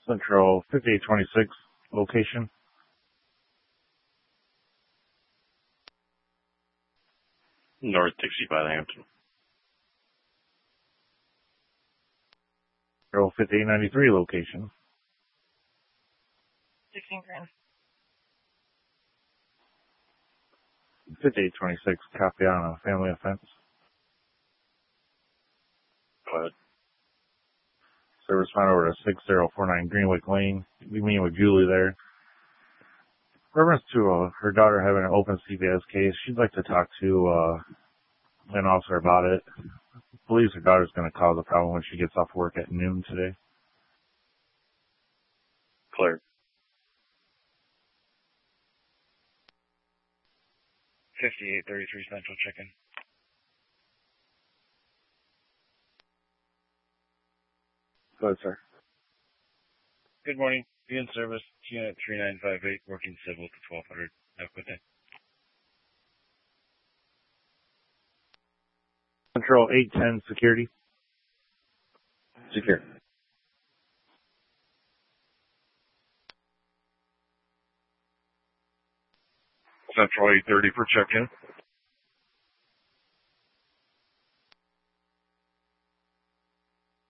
Central 5826 location. North Dixie by the Hampton. Central 5893 location. 16 grand. 5826 copy on a family offense. Go ahead. Service found over to 6049 Greenwick Lane. We meet with Julie there. Reference to her daughter having an open CPS case, she'd like to talk to an officer about it. Believes her daughter's going to cause a problem when she gets off work at noon today. Clear. 5833 Central Chicken. Go ahead, sir. Good morning. Be in service. Unit 3958, working civil to 1200. Have a good day. Central 810 security. Secure. Central 830 for check-in.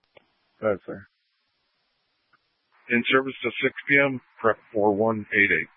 Go ahead, sir. In service to 6 p.m., prep 4188.